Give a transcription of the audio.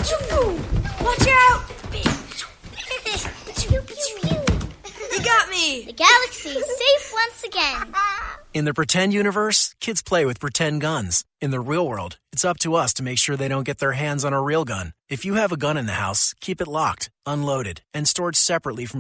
Watch out! You got me! The galaxy is safe once again. In the pretend universe, kids play with pretend guns. In the real world, it's up to us to make sure they don't get their hands on a real gun. If you have a gun in the house, keep it locked, unloaded, and stored separately from